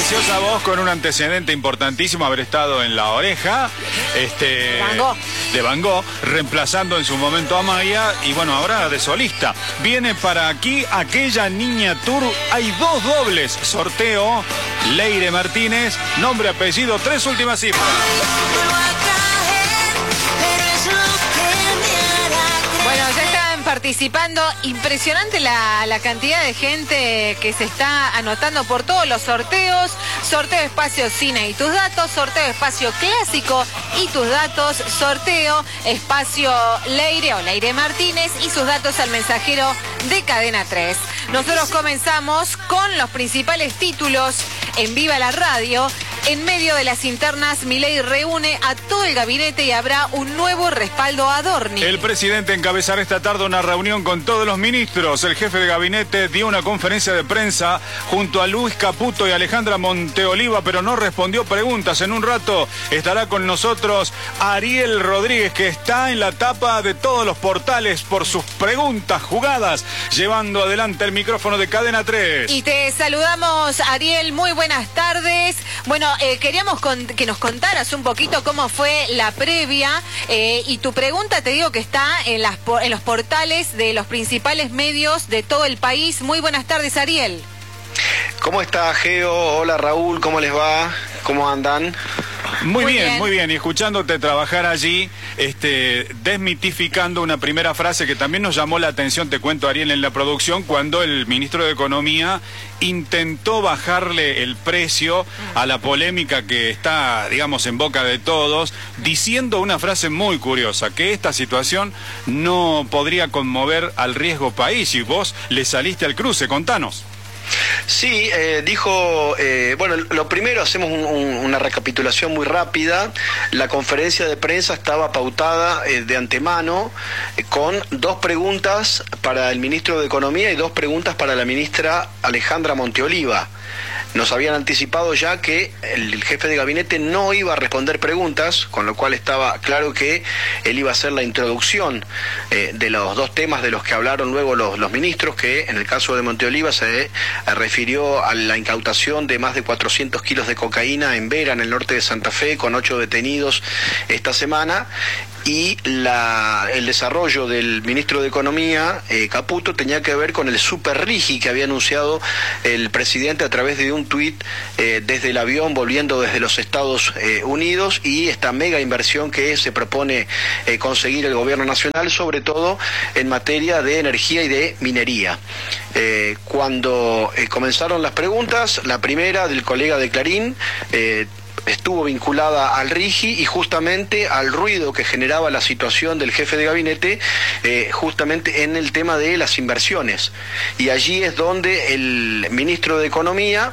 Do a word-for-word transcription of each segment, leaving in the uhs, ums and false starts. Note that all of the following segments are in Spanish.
preciosa voz con un antecedente importantísimo, haber estado en La Oreja, este, Van Gogh. de Van Gogh, reemplazando en su momento a Maya, y bueno, ahora de solista. Viene para aquí Aquella Niña Tour, hay dos dobles, sorteo, Leire Martínez, nombre, apellido, tres últimas cifras. Bueno, ya están participando. Impresionante la, la cantidad de gente que se está anotando por todos los sorteos. Sorteo espacio cine y tus datos. Sorteo espacio clásico y tus datos. Sorteo espacio Leire o Leire Martínez y sus datos al mensajero de Cadena tres. Nosotros comenzamos con los principales títulos en Viva la Radio. En medio de las internas, Milei reúne a todo el gabinete y habrá un nuevo respaldo a Adorni. El presidente encabezará esta tarde una reunión con todos los ministros. El jefe de gabinete dio una conferencia de prensa junto a Luis Caputo y Alejandra Monteoliva, pero no respondió preguntas. En un rato estará con nosotros Ariel Rodríguez, que está en la tapa de todos los portales por sus preguntas jugadas, llevando adelante el micrófono de Cadena tres. Y te saludamos, Ariel, muy buenas tardes. Bueno, eh, queríamos que nos contaras un poquito cómo fue la previa, eh, y tu pregunta, te digo que está en, las, en los portales de los principales medios de todo el país. Muy buenas tardes, Ariel. ¿Cómo está, Geo? Hola, Raúl, ¿cómo les va? ¿Cómo andan? Muy, muy bien, bien, muy bien. Y escuchándote trabajar allí, este, desmitificando una primera frase que también nos llamó la atención, te cuento, Ariel, en la producción, cuando el ministro de Economía intentó bajarle el precio a la polémica que está, digamos, en boca de todos, diciendo una frase muy curiosa, que esta situación no podría conmover al riesgo país, y vos le saliste al cruce. Contanos. Sí, eh, dijo, eh, bueno, lo primero, hacemos un, un, una recapitulación muy rápida. La conferencia de prensa estaba pautada eh, de antemano eh, con dos preguntas para el ministro de Economía y dos preguntas para la ministra Alejandra Monteoliva. Nos habían anticipado ya que el jefe de gabinete no iba a responder preguntas, con lo cual estaba claro que él iba a hacer la introducción eh, de los dos temas de los que hablaron luego los, los ministros, que en el caso de Monteoliva se eh, refirió a la incautación de más de cuatrocientos kilos de cocaína en Vera, en el norte de Santa Fe, con ocho detenidos esta semana, y la, el desarrollo del ministro de Economía, eh, Caputo, tenía que ver con el super rigi que había anunciado el presidente a través de un tuit eh, desde el avión volviendo desde los Estados eh, Unidos, y esta mega inversión que se propone eh, conseguir el gobierno nacional, sobre todo en materia de energía y de minería. Eh, cuando eh, comenzaron las preguntas, la primera del colega de Clarín, eh, estuvo vinculada al rigi y justamente al ruido que generaba la situación del jefe de gabinete, eh, justamente en el tema de las inversiones. Y allí es donde el ministro de Economía,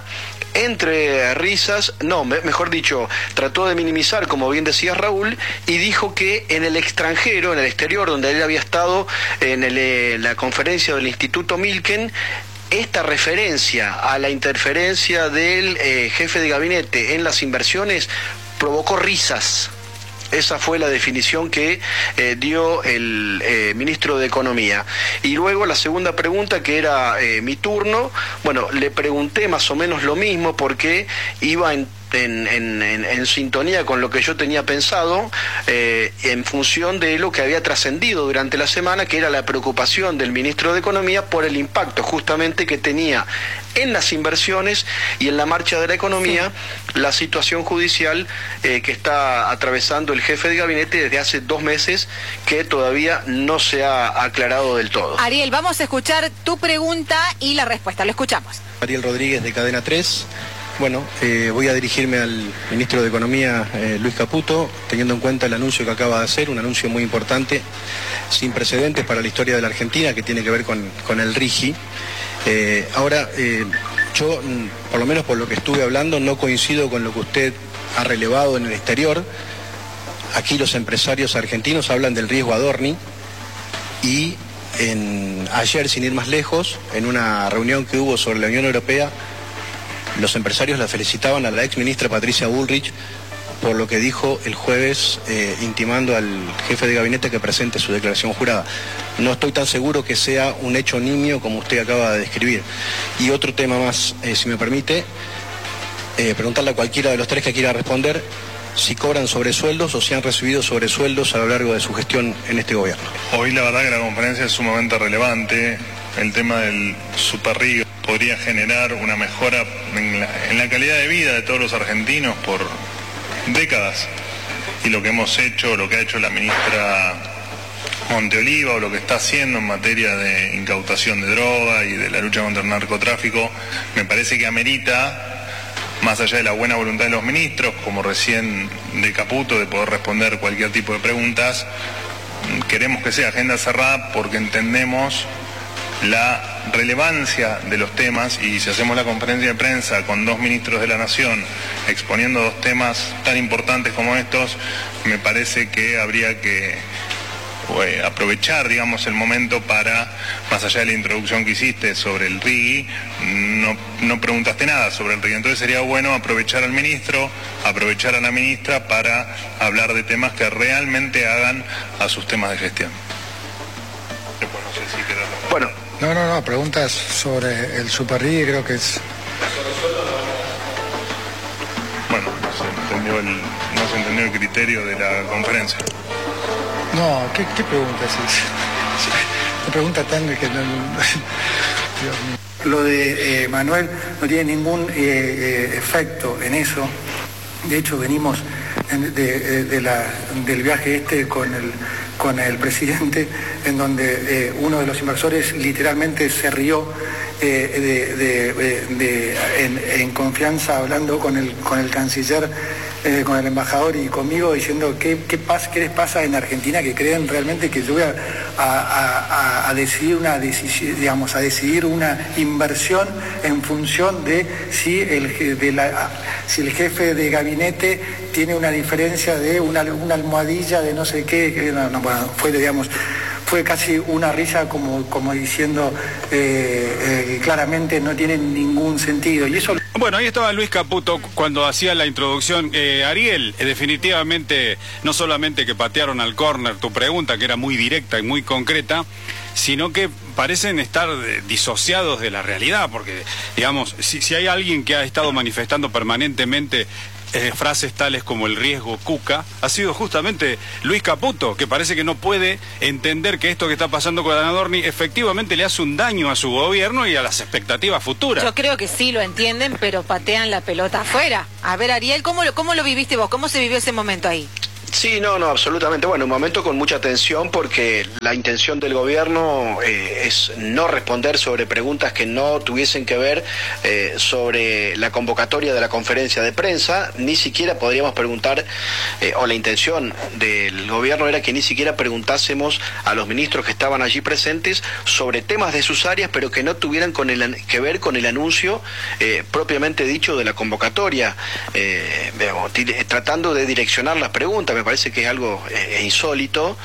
entre risas, no, me, mejor dicho, trató de minimizar, como bien decía Raúl, y dijo que en el extranjero, en el exterior, donde él había estado en el, eh, la conferencia del Instituto Milken, esta referencia a la interferencia del eh, jefe de gabinete en las inversiones provocó risas. Esa fue la definición que eh, dio el eh, ministro de Economía. Y luego la segunda pregunta, que era eh, mi turno, bueno, le pregunté más o menos lo mismo porque iba en En, en, en, en sintonía con lo que yo tenía pensado, eh, en función de lo que había trascendido durante la semana, que era la preocupación del ministro de Economía por el impacto justamente que tenía en las inversiones y en la marcha de la economía, sí, la situación judicial eh, que está atravesando el jefe de gabinete desde hace dos meses, que todavía no se ha aclarado del todo. Ariel, vamos a escuchar tu pregunta y la respuesta. Lo escuchamos. Ariel Rodríguez, de Cadena tres. Bueno, eh, voy a dirigirme al ministro de Economía, eh, Luis Caputo, teniendo en cuenta el anuncio que acaba de hacer, un anuncio muy importante, sin precedentes para la historia de la Argentina, que tiene que ver con, con el rigi. Eh, ahora, eh, yo, por lo menos por lo que estuve hablando, no coincido con lo que usted ha relevado en el exterior. Aquí los empresarios argentinos hablan del riesgo Adorni, y en, ayer, sin ir más lejos, en una reunión que hubo sobre la Unión Europea, los empresarios la felicitaban a la ex ministra Patricia Bullrich por lo que dijo el jueves, eh, intimando al jefe de gabinete que presente su declaración jurada. No estoy tan seguro que sea un hecho nimio como usted acaba de describir. Y otro tema más, eh, si me permite, eh, preguntarle a cualquiera de los tres que quiera responder si cobran sobresueldos o si han recibido sobresueldos a lo largo de su gestión en este gobierno. Hoy la verdad que la conferencia es sumamente relevante. El tema del Superrío podría generar una mejora en la, en la calidad de vida de todos los argentinos por décadas. Y lo que hemos hecho, lo que ha hecho la ministra Monteoliva o lo que está haciendo en materia de incautación de droga y de la lucha contra el narcotráfico, me parece que amerita, más allá de la buena voluntad de los ministros, como recién de Caputo, de poder responder cualquier tipo de preguntas, queremos que sea agenda cerrada porque entendemos la relevancia de los temas, y si hacemos la conferencia de prensa con dos ministros de la Nación exponiendo dos temas tan importantes como estos, me parece que habría que pues, aprovechar, digamos, el momento para, más allá de la introducción que hiciste sobre el R I G I, no, no preguntaste nada sobre el R I G I, entonces sería bueno aprovechar al ministro, aprovechar a la ministra para hablar de temas que realmente hagan a sus temas de gestión. Después no sé si querés responder. Bueno. No, no, no, preguntas sobre el Superrío, creo que es... Bueno, no se entendió el, no se entendió el criterio de la conferencia. No, ¿qué, qué pregunta es esa? Una pregunta tan que no... Dios mío. Lo de eh, Manuel no tiene ningún eh, eh, efecto en eso. De hecho, venimos de, de, de la, del viaje este con el, con el presidente, en donde eh, uno de los inversores literalmente se rió eh, de, de, de, de, en, en confianza, hablando con el, con el canciller, eh, con el embajador y conmigo, diciendo qué, qué, pasa, qué les pasa en Argentina, que creen realmente que yo voy a, a, a, a decidir una decisión, digamos, a decidir una inversión en función de si el, de la, si el jefe de gabinete tiene una diferencia de una, una almohadilla de no sé qué, que no, no, bueno, fue, digamos, fue casi una risa como, como diciendo eh, eh, claramente no tiene ningún sentido. Y eso... Bueno, ahí estaba Luis Caputo cuando hacía la introducción. Eh, Ariel, eh, definitivamente no solamente que patearon al córner tu pregunta, que era muy directa y muy concreta, sino que parecen estar eh, disociados de la realidad, porque, digamos, si, si hay alguien que ha estado manifestando permanentemente Eh, frases tales como el riesgo Cuca, ha sido justamente Luis Caputo, que parece que no puede entender que esto que está pasando con Adorni efectivamente le hace un daño a su gobierno y a las expectativas futuras. Yo creo que sí lo entienden, pero patean la pelota afuera. A ver, Ariel, ¿cómo lo, cómo lo viviste vos? ¿Cómo se vivió ese momento ahí? Sí, no, no, absolutamente. Bueno, un momento con mucha tensión porque la intención del gobierno eh, es no responder sobre preguntas que no tuviesen que ver eh, sobre la convocatoria de la conferencia de prensa. Ni siquiera podríamos preguntar, eh, o la intención del gobierno era que ni siquiera preguntásemos a los ministros que estaban allí presentes sobre temas de sus áreas, pero que no tuvieran con el, que ver con el anuncio eh, propiamente dicho de la convocatoria, eh, tratando de direccionar las preguntas. Me parece que es algo eh, insólito,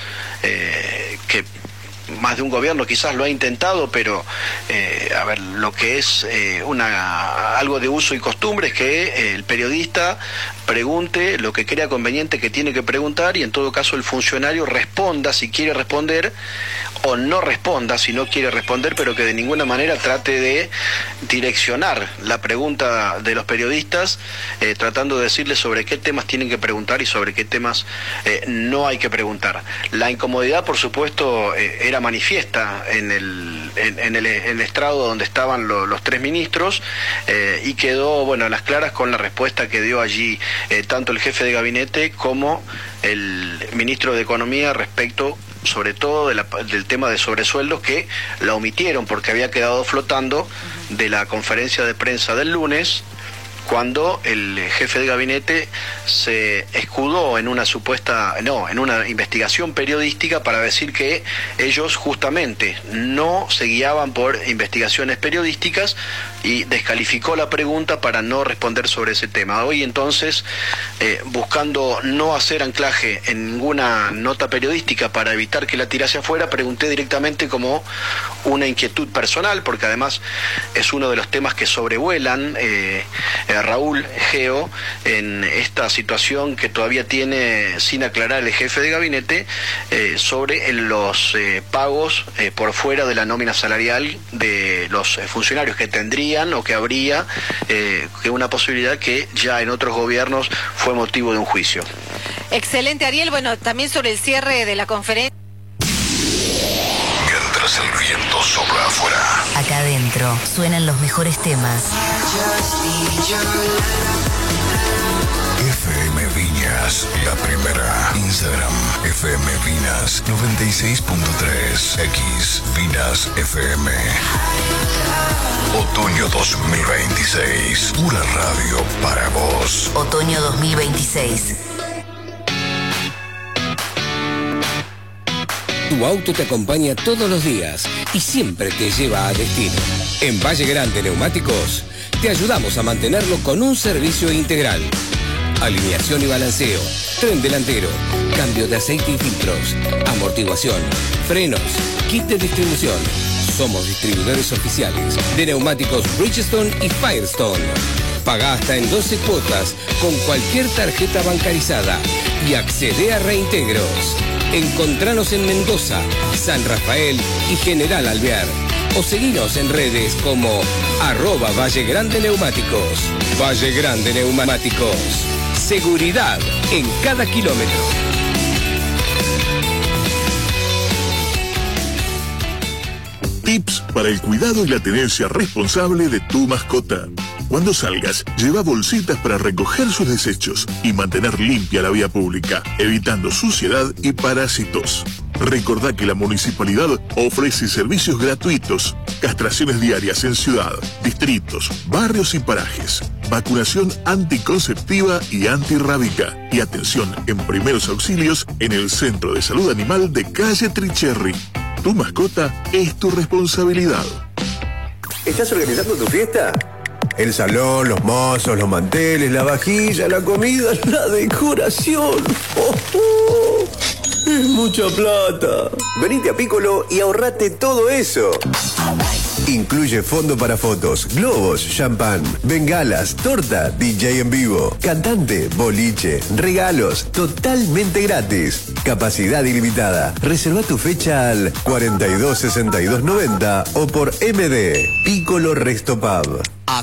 eh, que más de un gobierno quizás lo ha intentado, pero eh, a ver, lo que es eh, una algo de uso y costumbre es que eh, el periodista pregunte lo que crea conveniente que tiene que preguntar, y en todo caso el funcionario responda si quiere responder, o no responda si no quiere responder, pero que de ninguna manera trate de direccionar la pregunta de los periodistas, eh, tratando de decirles sobre qué temas tienen que preguntar y sobre qué temas eh, no hay que preguntar. La incomodidad, por supuesto, eh, era manifiesta en el, en, en el, en el estrado donde estaban lo, los tres ministros, eh, y quedó, bueno, a las claras con la respuesta que dio allí eh, tanto el jefe de gabinete como el ministro de Economía respecto sobre todo de la, del tema de sobresueldos, que la omitieron porque había quedado flotando de la conferencia de prensa del lunes, cuando el jefe de gabinete se escudó en una supuesta, no, en una investigación periodística para decir que ellos justamente no se guiaban por investigaciones periodísticas, y descalificó la pregunta para no responder sobre ese tema. Hoy entonces, eh, buscando no hacer anclaje en ninguna nota periodística para evitar que la tirase afuera, pregunté directamente como una inquietud personal, porque además es uno de los temas que sobrevuelan eh, eh, Raúl Geo en esta situación que todavía tiene sin aclarar el jefe de gabinete eh, sobre los eh, pagos eh, por fuera de la nómina salarial de los eh, funcionarios que tendrían habrían o que habría eh, que una posibilidad que ya en otros gobiernos fue motivo de un juicio. Excelente, Ariel. Bueno, también sobre el cierre de la conferencia. Mientras el viento sopla afuera, acá adentro suenan los mejores temas. F M Viñas, la primera. Instagram, F M Viñas noventa y seis punto tres. X, Viñas F M. Otoño dos mil veintiséis. Pura radio para vos. Otoño dos mil veintiséis. Tu auto te acompaña todos los días y siempre te lleva a destino. En Valle Grande Neumáticos, te ayudamos a mantenerlo con un servicio integral. Alineación y balanceo, tren delantero, cambio de aceite y filtros, amortiguación, frenos, kit de distribución. Somos distribuidores oficiales de neumáticos Bridgestone y Firestone. Paga hasta en doce cuotas con cualquier tarjeta bancarizada y accede a reintegros. Encontranos en Mendoza, San Rafael y General Alvear. O seguinos en redes como arroba Valle Grande Neumáticos. Valle Grande Neumáticos. Seguridad en cada kilómetro. Tips para el cuidado y la tenencia responsable de tu mascota. Cuando salgas, lleva bolsitas para recoger sus desechos y mantener limpia la vía pública, evitando suciedad y parásitos. Recordá que la municipalidad ofrece servicios gratuitos, castraciones diarias en ciudad, distritos, barrios y parajes, vacunación anticonceptiva y antirrábica y atención en primeros auxilios en el Centro de Salud Animal de Calle Tricherry. Tu mascota es tu responsabilidad. ¿Estás organizando tu fiesta? El salón, los mozos, los manteles, la vajilla, la comida, la decoración. ¡Oh, oh! Es mucha plata. Venite a Piccolo y ahorrate todo eso. Incluye fondo para fotos, globos, champán, bengalas, torta, D J en vivo, cantante, boliche, regalos, totalmente gratis. Capacidad ilimitada. Reserva tu fecha al cuarenta y dos sesenta y dos noventa o por M D. Piccolo Resto Pub.